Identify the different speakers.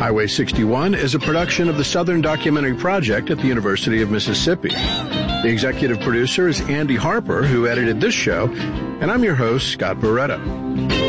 Speaker 1: Highway 61 is a production of the Southern Documentary Project at the University of Mississippi. The executive producer is Andy Harper, who edited this show, and I'm your host, Scott Barretta.